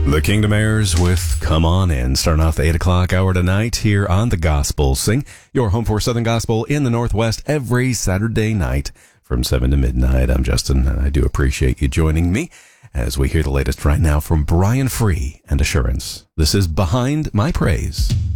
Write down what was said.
The Kingdom Heirs with Come On In, starting off the 8 o'clock hour tonight here on The Gospel Sing, your home for Southern Gospel in the Northwest every Saturday night from 7 to midnight. I'm Justin, and I do appreciate you joining me as we hear the latest right now from Brian Free and Assurance. This is Behind My Praise.